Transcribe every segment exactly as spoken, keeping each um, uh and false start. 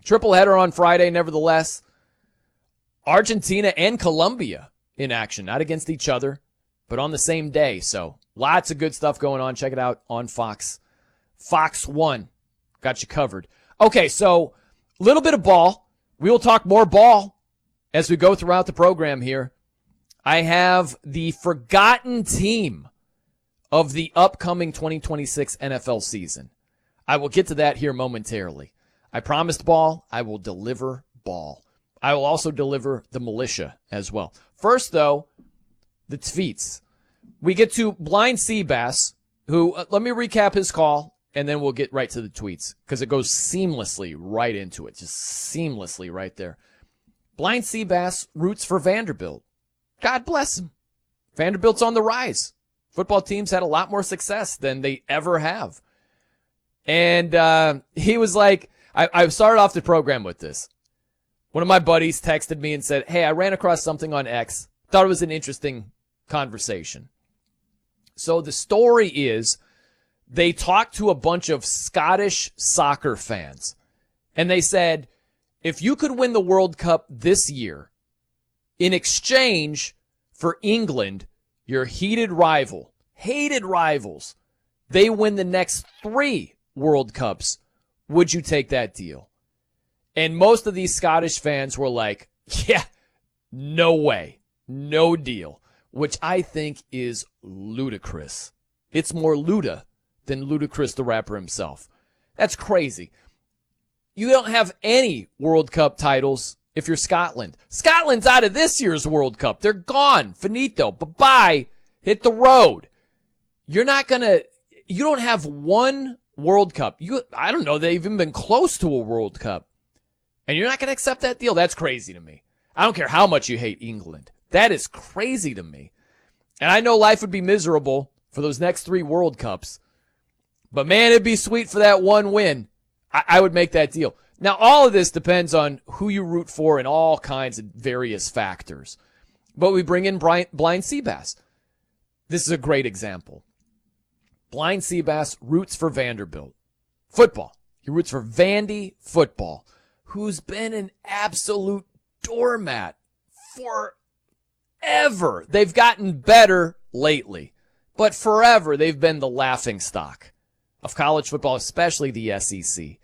Triple header on Friday, nevertheless. Argentina and Colombia in action, not against each other, but on the same day. So lots of good stuff going on. Check it out on Fox. Fox one. Got you covered. Okay, so a little bit of ball. We will talk more ball as we go throughout the program here. I have the forgotten team of the upcoming twenty twenty-six N F L season. I will get to that here momentarily. I promised ball. I will deliver ball. I will also deliver the militia as well. First, though, the tweets. We get to Blind Seabass, who, uh, let me recap his call, and then we'll get right to the tweets, because it goes seamlessly right into it, just seamlessly right there. Blind Seabass roots for Vanderbilt. God bless him. Vanderbilt's on the rise. Football teams had a lot more success than they ever have. And uh, he was like, I, I started off the program with this. One of my buddies texted me and said, hey, I ran across something on X. Thought it was an interesting conversation. So the story is they talked to a bunch of Scottish soccer fans. And they said, if you could win the World Cup this year, in exchange for England, your heated rival, hated rivals, they win the next three World Cups, would you take that deal? And most of these Scottish fans were like, yeah, no way, no deal, which I think is ludicrous. It's more Luda than Ludacris the rapper himself. That's crazy. You don't have any World Cup titles if you're Scotland. Scotland's out of this year's World Cup. They're gone. Finito. Bye-bye. Hit the road. You're not going to, you don't have one World Cup. You, I don't know, they've even been close to a World Cup. And you're not going to accept that deal? That's crazy to me. I don't care how much you hate England. That is crazy to me. And I know life would be miserable for those next three World Cups. But man, it'd be sweet for that one win. I, I would make that deal. Now, all of this depends on who you root for and all kinds of various factors. But we bring in Blind, Blind Seabass. This is a great example. Blind Seabass roots for Vanderbilt. Football. He roots for Vandy football, who's been an absolute doormat forever. They've gotten better lately, but forever they've been the laughingstock of college football, especially the S E C.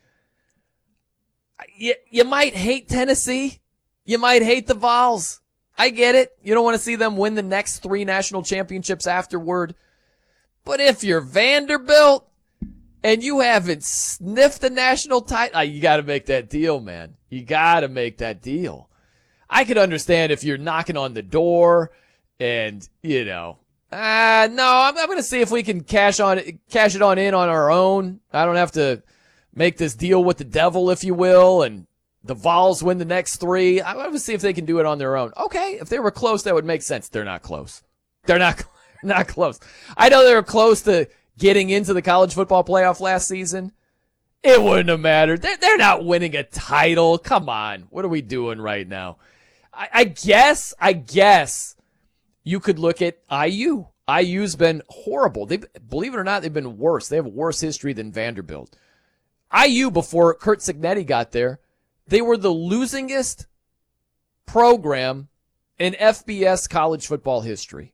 You, you might hate Tennessee. You might hate the Vols. I get it. You don't want to see them win the next three national championships afterward. But if you're Vanderbilt and you haven't sniffed the national title, you got to make that deal, man. You got to make that deal. I could understand if you're knocking on the door and, you know, uh, no, I'm, I'm going to see if we can cash on it, cash it on in on our own. I don't have to make this deal with the devil, if you will, and the Vols win the next three. I want to see if they can do it on their own. Okay, if they were close, that would make sense. They're not close. They're not, not close. I know they were close to getting into the college football playoff last season. It wouldn't have mattered. They're, they're not winning a title. Come on. What are we doing right now? I, I guess, I guess you could look at I U. I U's been horrible. They, believe it or not, they've been worse. They have a worse history than Vanderbilt. I U, before Curt Cignetti got there, they were the losingest program in F B S college football history.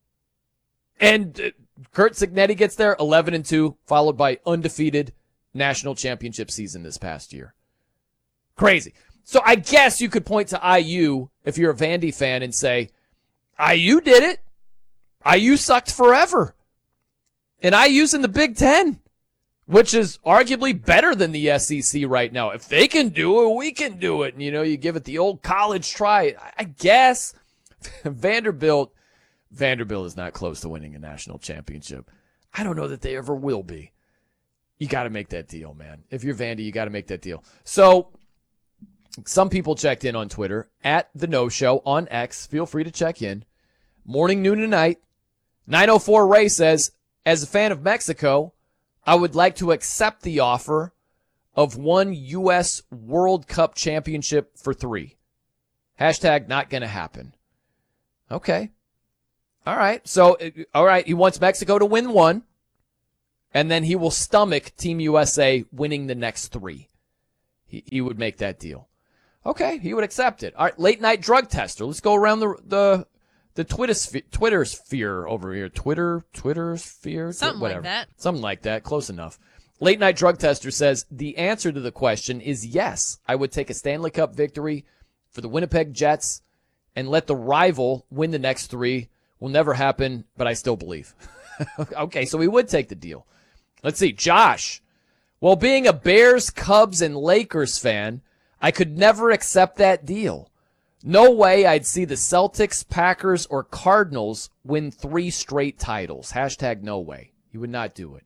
And uh, Curt Cignetti gets there, eleven and two, followed by undefeated national championship season this past year. Crazy. So I guess you could point to I U if you're a Vandy fan and say, I U did it. I U sucked forever. And I U's in the Big Ten, which is arguably better than the S E C right now. If they can do it, we can do it. And, you know, you give it the old college try. I guess Vanderbilt, Vanderbilt is not close to winning a national championship. I don't know that they ever will be. You got to make that deal, man. If you're Vandy, you got to make that deal. So some people checked in on Twitter, at The No Show on X. Feel free to check in. Morning, noon, and night. nine oh four Ray says, as a fan of Mexico, I would like to accept the offer of one U S World Cup championship for three. Hashtag not going to happen. Okay. All right. So, all right. He wants Mexico to win one, and then he will stomach Team U S A winning the next three. he, he would make that deal. Okay, he would accept it. All right, late night drug tester. Let's go around the the the Twitter sphere, Twitter sphere over here. Twitter, Twitter sphere, something whatever. like that. Something like that. Close enough. Late night drug tester says the answer to the question is yes. I would take a Stanley Cup victory for the Winnipeg Jets and let the rival win the next three. Will never happen, but I still believe. Okay, so we would take the deal. Let's see, Josh. Well, being a Bears, Cubs, and Lakers fan, I could never accept that deal. No way I'd see the Celtics, Packers, or Cardinals win three straight titles. Hashtag no way. You would not do it.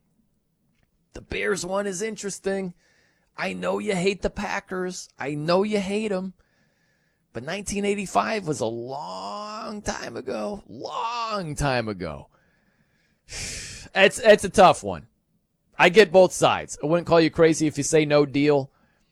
The Bears one is interesting. I know you hate the Packers. I know you hate them. But nineteen eighty-five was a long time ago. Long time ago. It's, it's a tough one. I get both sides. I wouldn't call you crazy if you say no deal.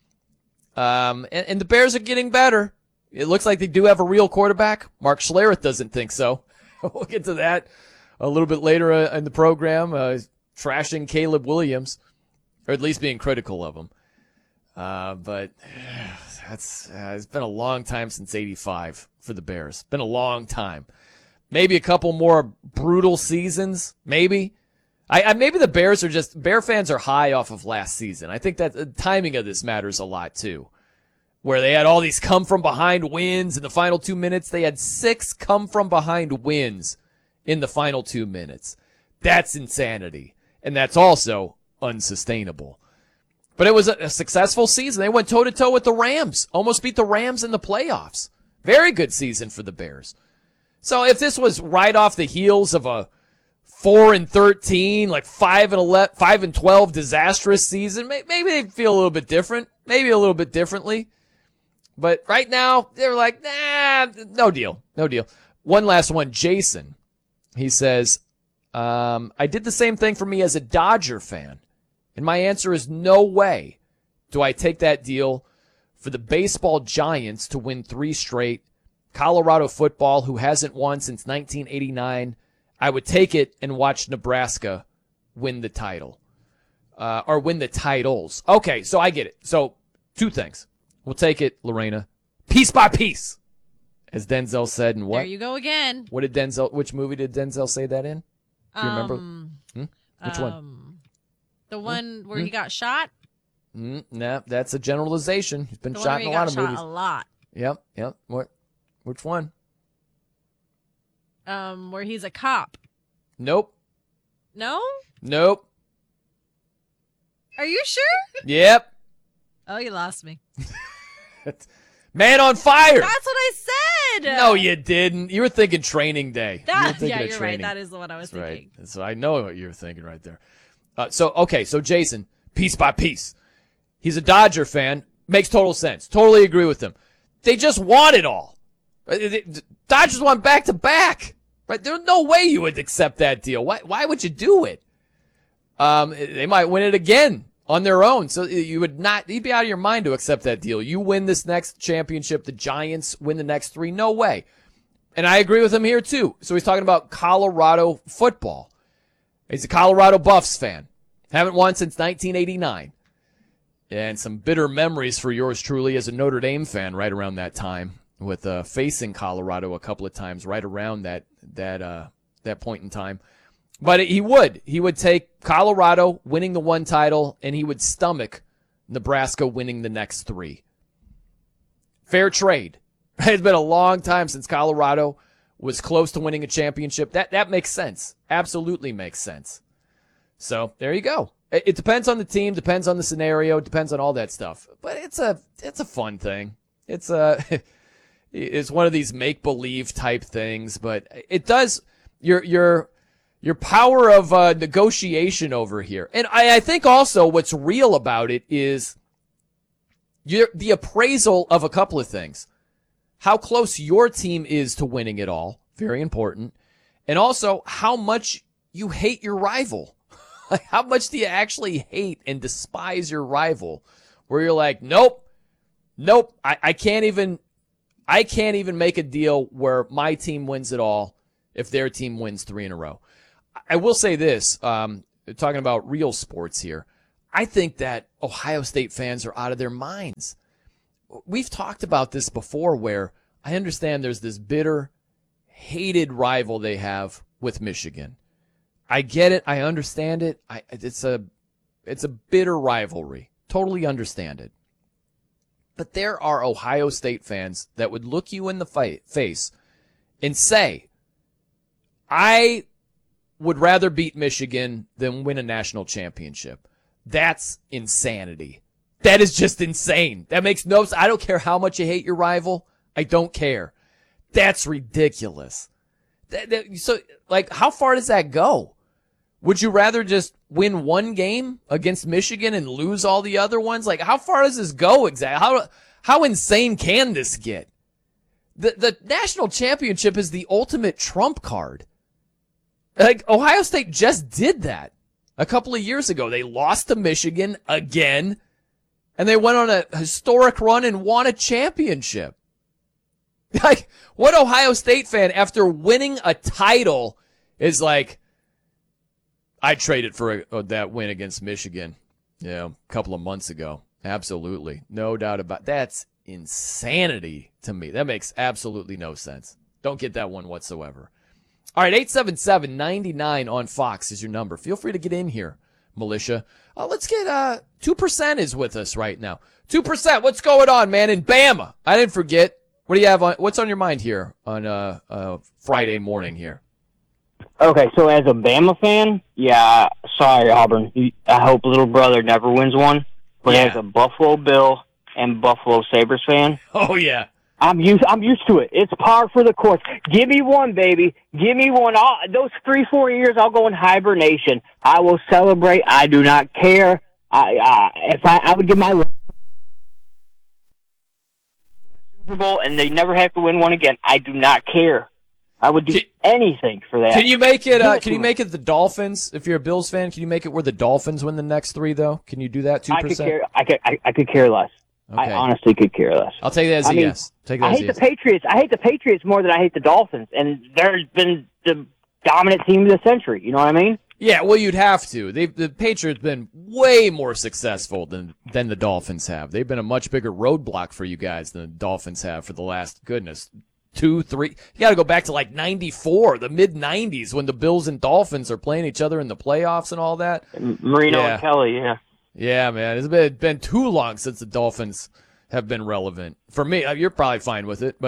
Um, and, and the Bears are getting better. It looks like they do have a real quarterback. Mark Schlereth doesn't think so. We'll get to that a little bit later uh, in the program. Uh, trashing Caleb Williams, or at least being critical of him. Uh, but that's uh, it's been a long time since eighty-five for the Bears. Been a long time. Maybe a couple more brutal seasons. Maybe. I, I maybe the Bears are just Bear fans are high off of last season. I think that the timing of this matters a lot too. Where they had all these come from behind wins in the final two minutes. They had six come from behind wins in the final two minutes. That's insanity. And that's also unsustainable. But it was a, a successful season. They went toe-to-toe with the Rams. Almost beat the Rams in the playoffs. Very good season for the Bears. So if this was right off the heels of a four and thirteen, like five and eleven, five and twelve disastrous season, maybe they'd feel a little bit different. Maybe a little bit differently. But right now, they're like, nah, no deal. No deal. One last one. Jason. He says, um, I did the same thing for me as a Dodger fan. And my answer is no way do I take that deal for the baseball giants to win three straight. Colorado football, who hasn't won since nineteen eighty-nine. I would take it and watch Nebraska win the title. Uh, or win the titles. Okay, so I get it. So two things. We'll take it, Lorena. Piece by piece. As Denzel said in what? There you go again. What did Denzel, which movie did Denzel say that in? Do you remember? Um, hmm? Which um, one? The one hmm? where hmm? he got shot? Mm, nah, that's a generalization. He's been The shot in a lot of movies. a lot. Yep, yep. What? Which one? Um, where he's a cop. Nope. No? Nope. Are you sure? Yep. Oh, you lost me. Man on Fire. That's what I said. No, you didn't. You were thinking Training Day. That, you were thinking yeah, of you're training. right. That is the one I was That's thinking. right. So I know what you were thinking right there. Uh, so, okay, so Jason, piece by piece. He's a Dodger fan. Makes total sense. Totally agree with him. They just won it all. Dodgers won back to back. Right? There's no way you would accept that deal. Why, why would you do it? Um, they might win it again on their own. So you would not, you'd be out of your mind to accept that deal. You win this next championship. The Giants win the next three. No way. And I agree with him here too. So he's talking about Colorado football. He's a Colorado Buffs fan. Haven't won since nineteen eighty-nine. And some bitter memories for yours truly as a Notre Dame fan right around that time, with uh, facing Colorado a couple of times right around that that uh, that point in time. But he would. He would take Colorado winning the one title, and he would stomach Nebraska winning the next three. Fair trade. It's been a long time since Colorado was close to winning a championship. That that makes sense. Absolutely makes sense. So there you go. It, it depends on the team, depends on the scenario, depends on all that stuff. But it's a it's a fun thing. It's a it's one of these make-believe type things, but it does your your your power of uh, negotiation over here. And I, I think also what's real about it is your the appraisal of a couple of things. How close your team is to winning it all, very important. And also how much you hate your rival. Like, how much do you actually hate and despise your rival? Where you're like, nope, nope, I, I can't even, I can't even make a deal where my team wins it all if their team wins three in a row. I will say this, um, talking about real sports here. I think that Ohio State fans are out of their minds. We've talked about this before where I understand there's this bitter, hated rival they have with Michigan. I get it. I understand it. I, it's a, it's a bitter rivalry. Totally understand it. But there are Ohio State fans that would look you in the fight, face and say, I would rather beat Michigan than win a national championship. That's insanity. That is just insane. That makes no sense. I don't care how much you hate your rival. I don't care. That's ridiculous. That, that, so, like, how far does that go? Would you rather just win one game against Michigan and lose all the other ones? Like, how far does this go exactly? How how insane can this get? The the national championship is the ultimate trump card. Like, Ohio State just did that a couple of years ago. They lost to Michigan again, and they went on a historic run and won a championship. Like, what Ohio State fan, after winning a title, is like, I traded for a, that win against Michigan, you know, a couple of months ago. Absolutely. No doubt about it. That's insanity to me. That makes absolutely no sense. Don't get that one whatsoever. All right, eight seven seven, nine nine on Fox is your number. Feel free to get in here, militia. Uh, let's get, uh, two percent is with us right now. two percent, what's going on, man? In Bama. I didn't forget. What do you have on, what's on your mind here on, uh, uh, Friday morning here? Okay, so as a Bama fan, yeah, sorry, Auburn. I hope little brother never wins one. But Yeah. as a Buffalo Bill and Buffalo Sabres fan, Oh, yeah. I'm used. I'm used to it. It's par for the course. Give me one, baby. Give me one. All, those three, four years, I'll go in hibernation. I will celebrate. I do not care. I, uh, if I, I would give my Super Bowl, and they never have to win one again. I do not care. I would do Can- anything for that. Can you make it, uh, Give it can to you me. make it the Dolphins? If you're a Bills fan, can you make it where the Dolphins win the next three, though? Can you do that, two I could percent? care. I could. I, I could care less. I Okay. honestly could care less. I'll take that as a I mean, yes. Take that I as a hate yes. the Patriots. I hate the Patriots more than I hate the Dolphins, and they've been the dominant team of the century. You know what I mean? Yeah, well, you'd have to. They, the Patriots been way more successful than than the Dolphins have. They've been a much bigger roadblock for you guys than the Dolphins have for the last, goodness, two, three. You got to go back to like ninety-four, the mid nineties, when the Bills and Dolphins are playing each other in the playoffs and all that. Marino Yeah. and Kelly. Yeah. Yeah, man, it's been been too long since the Dolphins have been relevant. For me, you're probably fine with it, but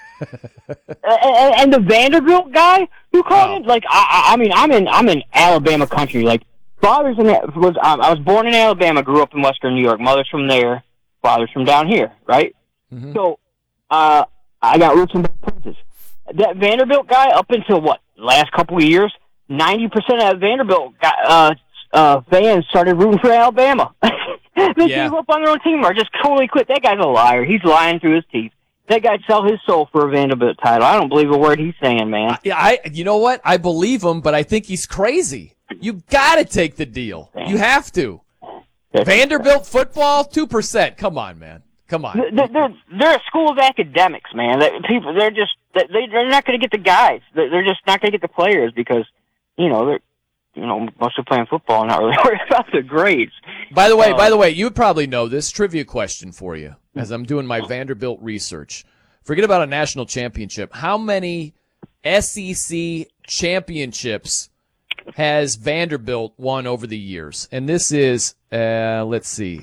And, and the Vanderbilt guy who called Oh. it, like I, I I mean, I'm in I'm in Alabama country. Like father's in was um, I was born in Alabama, grew up in Western New York. Mother's from there, father's from down here, right? Mhm. So, uh, I got roots in both places. That Vanderbilt guy, up until what last couple of years, ninety percent of Vanderbilt guy, uh, uh, fans started rooting for Alabama. They Yeah. gave up on their own team or just totally quit. That guy's a liar. He's lying through his teeth. That guy'd sell his soul for a Vanderbilt title. I don't believe a word he's saying, man. yeah, I you know what? I believe him, but I think he's crazy. You got to take the deal. You have to. Vanderbilt football, two percent. Come on, man. Come on. They're, they're, they're a school of academics, man. That people, they're just they they're not going to get the guys. They're they're just not going to get the players because you know they're you know mostly playing football and not really worried about their grades. By the way, Um, by the way, you would probably know this trivia question for you as I'm doing my Vanderbilt research. Forget about a national championship. How many S E C championships has Vanderbilt won over the years? And this is, uh, let's see,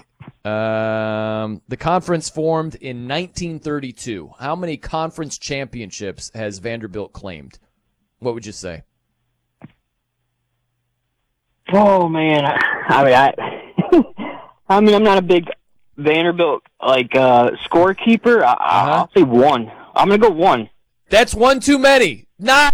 um, the conference formed in nineteen thirty-two. How many conference championships has Vanderbilt claimed? What would you say? Oh man, I mean I I mean I'm not a big Vanderbilt like uh, scorekeeper. I, Uh-huh. I'll say one. I'm gonna go one. That's one too many. Not.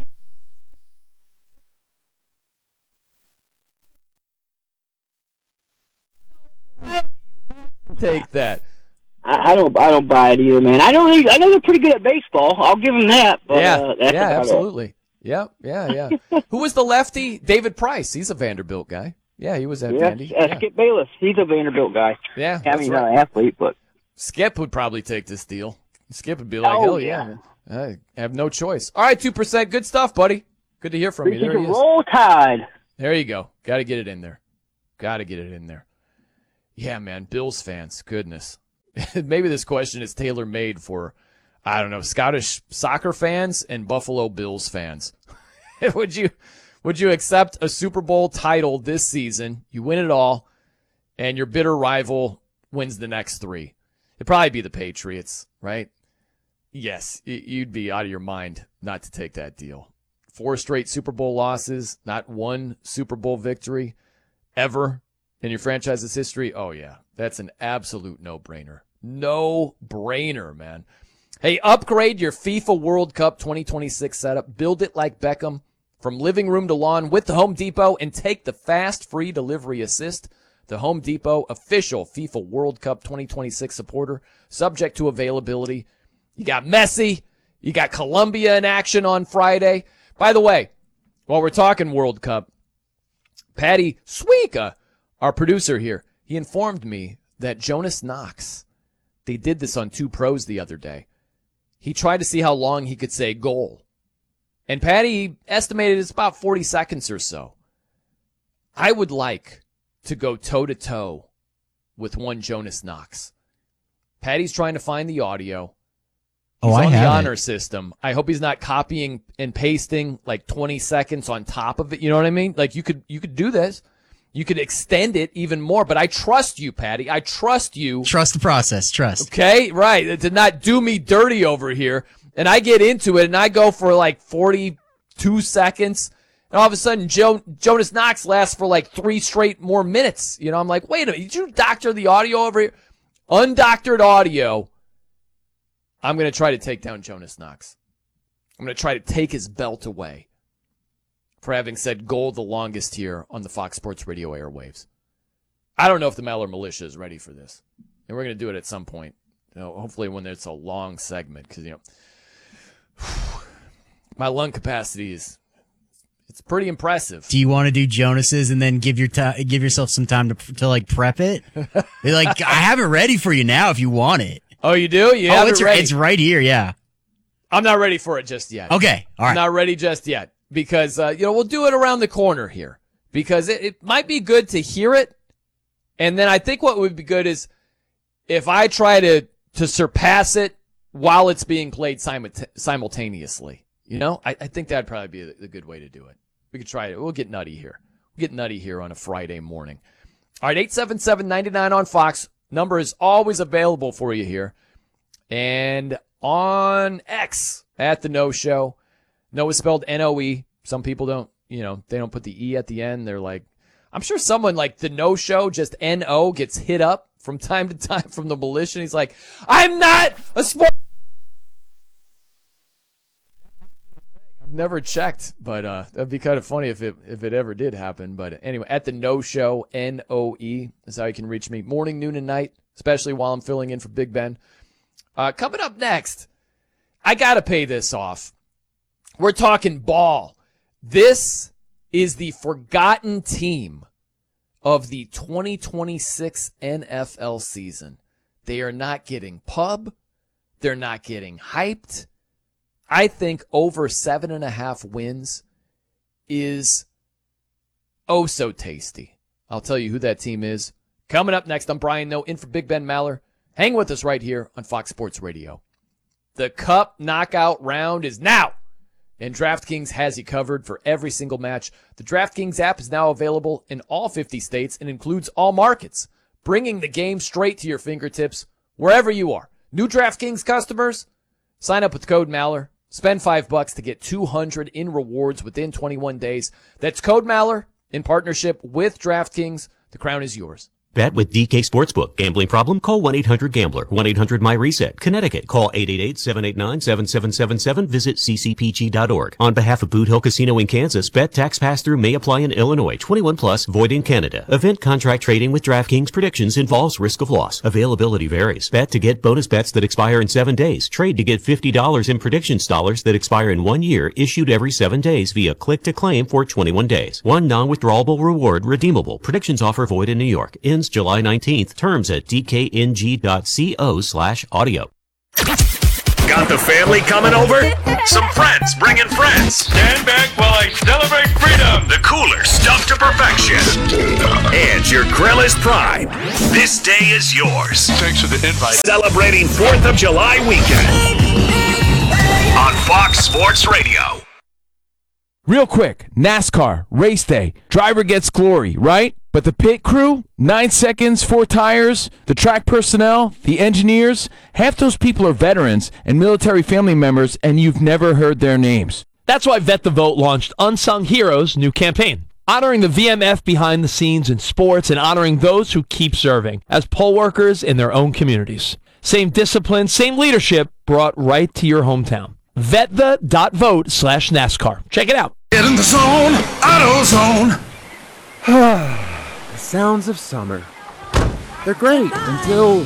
Take that. I, I don't I don't buy it either, man. I know they, I know they're pretty good at baseball. I'll give them that. But, Yeah, uh, that's yeah, about it. absolutely. Yeah, yeah, yeah. Who was the lefty? David Price. He's a Vanderbilt guy. Yeah, he was at Yeah, Vandy. uh, Yeah, Skip Bayless. He's a Vanderbilt guy. yeah, I that's mean, he's right. not an athlete, but Skip would probably take this deal. Skip would be like, Oh, hell yeah. man. I have no choice. All right, two percent. Good stuff, buddy. Good to hear from you. appreciate There the he is. roll tide. There you go. Got to get it in there. Got to get it in there. Yeah, man, Bills fans, goodness. Maybe this question is tailor-made for, I don't know, Scottish soccer fans and Buffalo Bills fans. would you would you accept a Super Bowl title this season? You win it all, and your bitter rival wins the next three. It'd probably be the Patriots, right? Yes, you'd be out of your mind not to take that deal. Four straight Super Bowl losses, not one Super Bowl victory ever in your franchise's history. Oh, yeah, that's an absolute no-brainer. No-brainer, man. Hey, upgrade your FIFA World Cup twenty twenty-six setup. Build it like Beckham from living room to lawn with the Home Depot and take the fast free delivery assist. The Home Depot official FIFA World Cup twenty twenty-six supporter, subject to availability. You got Messi. You got Colombia in action on Friday. By the way, while we're talking World Cup, Patty Sweeka, our producer here, he informed me that Jonas Knox, they did this on Two Pros the other day. He tried to see how long he could say goal. And Patty estimated it's about forty seconds or so. I would like to go toe-to-toe with one Jonas Knox. Patty's trying to find the audio. He's oh, I on the have honor it. system. I hope he's not copying and pasting like twenty seconds on top of it. You know what I mean? Like you could you could do this. You could extend it even more, but I trust you, Patty. I trust you. Trust the process. Trust. Okay, right. To not do me dirty over here. And I get into it and I go for like forty-two seconds. And all of a sudden, jo- Jonas Knox lasts for like three straight more minutes. You know, I'm like, wait a minute. Did you doctor the audio over here? Undoctored audio. I'm going to try to take down Jonas Knox. I'm going to try to take his belt away for having said goal the longest here on the Fox Sports Radio airwaves. I don't know if the Maller Militia is ready for this. And we're going to do it at some point. You know, hopefully when it's a long segment. Because, you know, my lung capacity is it's pretty impressive. Do you want to do Jonas's and then give your ti- give yourself some time to to like prep it? Like I have it ready for you now if you want it. Oh, you do? You oh, have it's it ready? it's right here. Yeah. I'm not ready for it just yet. Okay. All right. I'm not ready just yet because uh, you know we'll do it around the corner here because it, it might be good to hear it, and then I think what would be good is if I try to to surpass it while it's being played simulta- simultaneously. You know, I, I think that'd probably be a, a good way to do it. We could try it. We'll get nutty here. We'll get nutty here on a Friday morning. All right, eight seven seven, nine nine on Fox. Number is always available for you here. And on X at the No Show. No is spelled N O E. Some people don't, you know, they don't put the E at the end. They're like, I'm sure someone like the No Show, just N O, gets hit up from time to time from the militia. He's like, I'm not a sport. Never checked, but uh, that'd be kind of funny if it if it ever did happen. But anyway, at the No Show, N O E is how you can reach me. Morning, noon, and night, especially while I'm filling in for Big Ben. Uh, coming up next, I got to pay this off. We're talking ball. This is the forgotten team of the twenty twenty-six N F L season. They are not getting pub. They're not getting hyped. I think over seven and a half wins is oh so tasty. I'll tell you who that team is. Coming up next, I'm Brian Noe, in for Big Ben Maller. Hang with us right here on Fox Sports Radio. The Cup knockout round is now, and DraftKings has you covered for every single match. The DraftKings app is now available in all fifty states and includes all markets, bringing the game straight to your fingertips wherever you are. New DraftKings customers, sign up with code Maller. Spend five bucks to get two hundred in rewards within twenty-one days. That's code Maller in partnership with DraftKings. The crown is yours. Bet with D K Sportsbook. Gambling problem? Call one eight hundred gambler. one eight hundred my reset. Connecticut. Call eight eight eight, seven eight nine, seven seven seven seven. Visit c c p g dot org. On behalf of Boot Hill Casino in Kansas, bet tax pass-through may apply in Illinois. twenty-one plus, void in Canada. Event contract trading with DraftKings predictions involves risk of loss. Availability varies. Bet to get bonus bets that expire in seven days. Trade to get fifty dollars in predictions dollars that expire in one year, issued every seven days via click to claim for twenty-one days. One non-withdrawable reward redeemable. Predictions offer void in New York. Ends July nineteenth. Terms at d k n g dot co slash audio. Got the family coming over? Some friends bringing friends. Stand back while I celebrate freedom. The cooler stuffed to perfection. And your grill is prime. This day is yours. Thanks for the invite. Celebrating fourth of July weekend on Fox Sports Radio. Real quick, NASCAR, race day, driver gets glory, right? But the pit crew, nine seconds, four tires, the track personnel, the engineers, half those people are veterans and military family members, and you've never heard their names. That's why Vet the Vote launched Unsung Heroes' new campaign, honoring the V M F behind the scenes in sports and honoring those who keep serving as poll workers in their own communities. Same discipline, same leadership brought right to your hometown. Vetthe.vote slash NASCAR. Check it out. Get in the zone, AutoZone. The sounds of summer. They're great until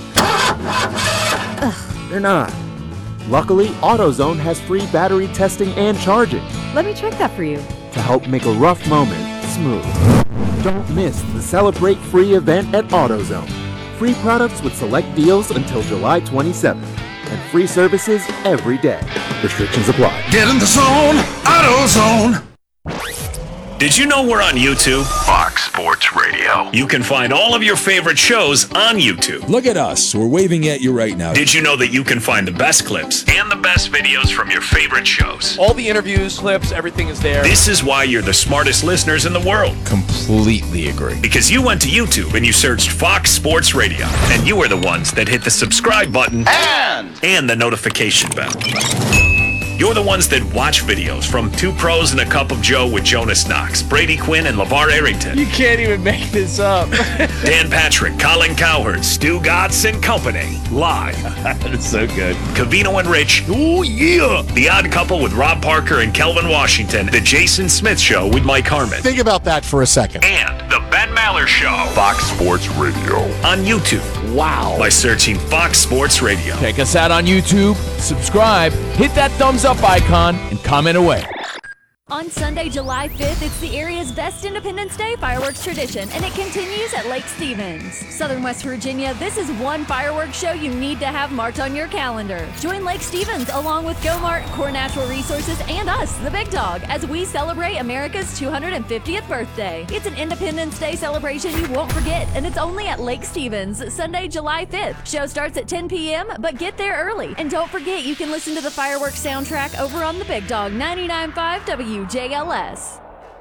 they're not. Luckily, AutoZone has free battery testing and charging Let me check that for you. to help make a rough moment smooth. Don't miss the Celebrate Free event at AutoZone. Free products with select deals until July twenty-seventh. And free services every day. Restrictions apply. Get in the zone, AutoZone. Did you know we're on YouTube? Fox Sports Radio. You can find all of your favorite shows on YouTube. Look at us. We're waving at you right now. Did you know that you can find the best clips and the best videos from your favorite shows? All the interviews, clips, everything is there. This is why you're the smartest listeners in the world. Completely agree. Because you went to YouTube and you searched Fox Sports Radio. And you were the ones that hit the subscribe button and, and the notification bell. You're the ones that watch videos from Two Pros and a Cup of Joe with Jonas Knox, Brady Quinn, and LeVar Arrington. You can't even make this up. Dan Patrick, Colin Cowherd, Stu Gatz, and company. Live. That's so good. Cavino and Rich. Oh, yeah. The Odd Couple with Rob Parker and Kelvin Washington. The Jason Smith Show with Mike Harmon. Think about that for a second. And The Ben Maller Show. Fox Sports Radio. On YouTube. Wow. By searching Fox Sports Radio. Check us out on YouTube, subscribe, hit that thumbs up icon, and comment away. On Sunday, July fifth, it's the area's best Independence Day fireworks tradition, and it continues at Lake Stevens. Southern West Virginia, this is one fireworks show you need to have marked on your calendar. Join Lake Stevens along with GoMart, Core Natural Resources, and us, the Big Dog, as we celebrate America's two hundred fiftieth birthday. It's an Independence Day celebration you won't forget, and it's only at Lake Stevens, Sunday, July fifth. Show starts at ten p.m., but get there early. And don't forget, you can listen to the fireworks soundtrack over on the Big Dog ninety-nine point five W J L S.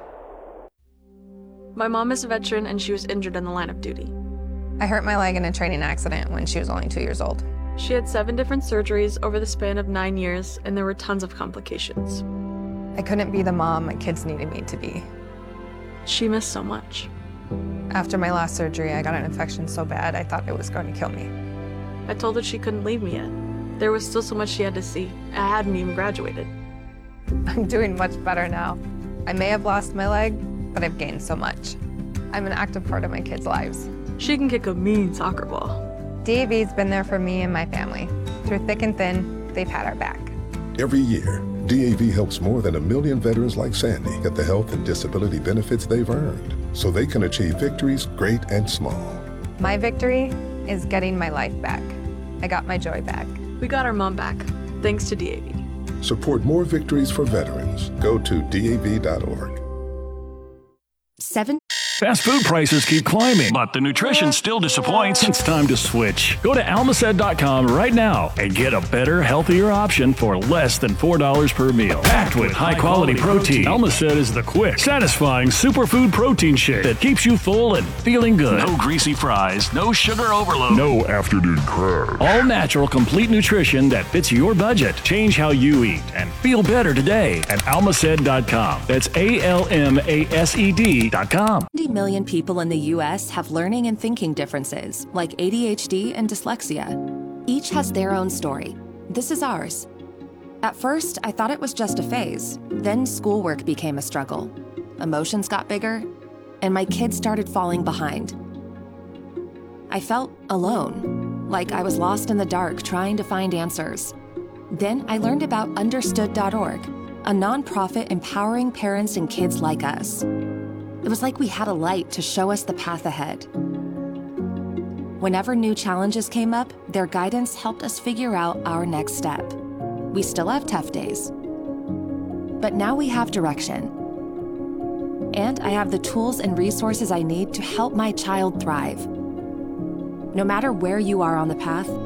My mom is a veteran and she was injured in the line of duty. I hurt my leg in a training accident when she was only two years old. She had seven different surgeries over the span of nine years and there were tons of complications. I couldn't be the mom my kids needed me to be. She missed so much. After my last surgery, I got an infection so bad I thought it was going to kill me. I told her she couldn't leave me yet. There was still so much she had to see. I hadn't even graduated. I'm doing much better now. I may have lost my leg, but I've gained so much. I'm an active part of my kids' lives. She can kick a mean soccer ball. D A V's been there for me and my family. Through thick and thin, they've had our back. Every year, D A V helps more than a million veterans like Sandy get the health and disability benefits they've earned, so they can achieve victories great and small. My victory is getting my life back. I got my joy back. We got our mom back, thanks to D A V. Support more victories for veterans. Go to D A V dot org. Seven. Fast food prices keep climbing, but the nutrition still disappoints. It's time to switch. Go to almacet dot com right now and get a better, healthier option for less than four dollars per meal. Packed with high-quality protein, Almacet is the quick, satisfying superfood protein shake that keeps you full and feeling good. No greasy fries, no sugar overload, no afternoon crab. All natural, complete nutrition that fits your budget. Change how you eat and feel better today at almacet dot com. That's A L M A S E D dot com. ninety million people in the U S have learning and thinking differences, like A D H D and dyslexia. Each has their own story. This is ours. At first, I thought it was just a phase. Then schoolwork became a struggle. Emotions got bigger, and my kids started falling behind. I felt alone, like I was lost in the dark trying to find answers. Then I learned about understood dot org, a nonprofit empowering parents and kids like us. It was like we had a light to show us the path ahead. Whenever new challenges came up, their guidance helped us figure out our next step. We still have tough days. But now we have direction. And I have the tools and resources I need to help my child thrive. No matter where you are on the path,